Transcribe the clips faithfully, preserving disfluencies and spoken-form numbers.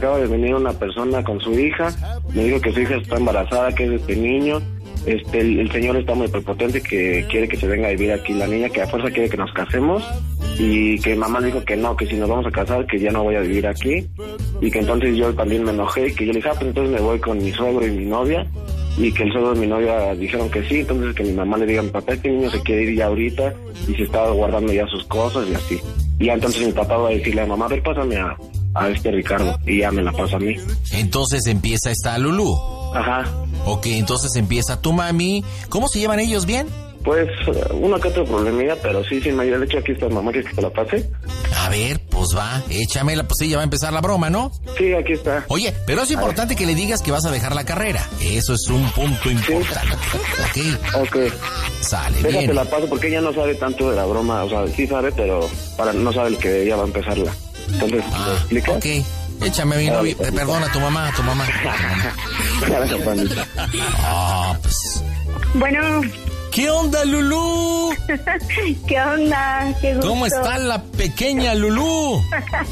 acaba de venir una persona con su hija, me dijo que su hija está embarazada, que es de este niño. Este, el, el señor está muy prepotente, que quiere que se venga a vivir aquí la niña, que a fuerza quiere que nos casemos, y que mamá dijo que no, que si nos vamos a casar, que ya no voy a vivir aquí, y que entonces yo también me enojé, y que yo le dije, ah, pues entonces me voy con mi suegro y mi novia, y que el suegro y mi novia dijeron que sí, entonces que mi mamá le diga a mi papá, este niño se quiere ir ya ahorita, y se está guardando ya sus cosas, y así. Y ya entonces mi papá va a decirle a mamá, a ver, pásame a, a este Ricardo, y ya me la pasa a mí. Entonces empieza esta Lulú. Ajá. Ok, entonces empieza tu mami. ¿Cómo se llevan ellos? ¿Bien? Pues, uno que otro problemilla, pero sí, sin mayor hecho, aquí está mamá, ¿quieres que te la pase? A ver, pues va, échamela, pues sí, ya va a empezar la broma, ¿no? Sí, aquí está. Oye, pero es importante que le digas que vas a dejar la carrera. Eso es un punto importante. Sí. Ok. Ok. Sale, Déjate bien. la paso, porque ella no sabe tanto de la broma, o sea, sí sabe, pero para no sabe el que ella va a empezarla. Entonces, ¿me Ah, explicas? ok. Échame a mi novio. Dale, Perdona a tu mamá, a tu mamá. Gracias, Juanita. Ah, pues. Bueno, ¿Qué onda, Lulú? ¿qué onda? Qué gusto. ¿Cómo está la pequeña Lulú?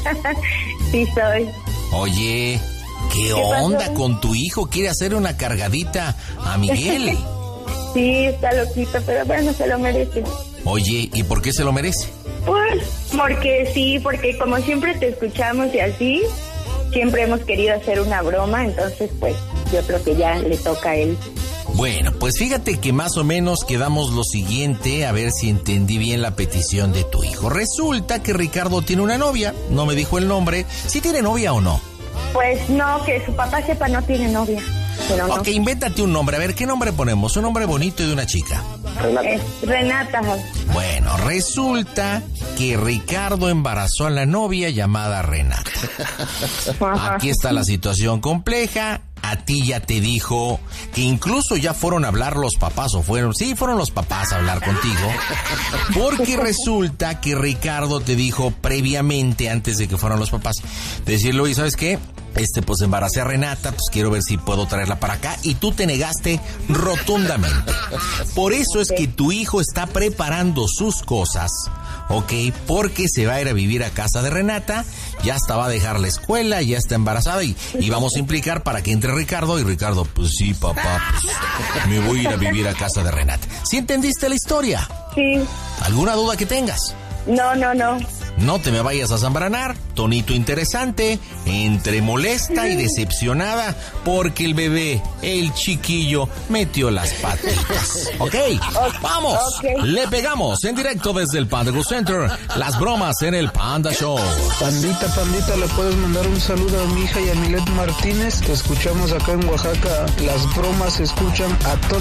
Sí soy. Oye, ¿qué onda pasó? con tu hijo? ¿Quiere hacer una cargadita a Miguel? Sí, está loquito, pero bueno, se lo merece. Oye, ¿y por qué se lo merece? Pues, porque sí, porque como siempre te escuchamos y así, siempre hemos querido hacer una broma, entonces pues yo creo que ya le toca a él. Bueno, pues fíjate que más o menos quedamos lo siguiente, a ver si entendí bien la petición de tu hijo. Resulta que Ricardo tiene una novia, no me dijo el nombre. ¿Sí tiene novia o no? Pues no, que su papá sepa no tiene novia, pero no. Ok, invéntate un nombre. A ver, ¿qué nombre ponemos? Un nombre bonito y de una chica. Renata. Es Renata. Bueno, resulta que Ricardo embarazó a la novia llamada Renata. Aquí está la situación compleja. A ti ya te dijo que incluso ya fueron a hablar los papás, o fueron, sí, fueron los papás a hablar contigo, porque resulta que Ricardo te dijo previamente, antes de que fueran los papás, decirle, oye, ¿sabes qué? Este, pues embaracé a Renata, pues quiero ver si puedo traerla para acá, y tú te negaste rotundamente. Por eso es que tu hijo está preparando sus cosas, ¿ok? Porque se va a ir a vivir a casa de Renata, ya hasta va a dejar la escuela, ya está embarazada, y, y vamos a implicar para que entre Ricardo, y Ricardo, pues sí, papá, pues me voy a ir a vivir a casa de Renata. ¿Sí entendiste la historia? Sí. ¿Alguna duda que tengas? No, no, no. No te me vayas a zambranar, tonito interesante, entre molesta y decepcionada, porque el bebé, el chiquillo, metió las patitas. ¿Ok? ¡Vamos! Okay. Le pegamos en directo desde el Panda Go Center, las bromas en el Panda Show. Pandita, pandita, le puedes mandar un saludo a mi hija y a Milet Martínez. Te escuchamos acá en Oaxaca. Las bromas se escuchan a todas.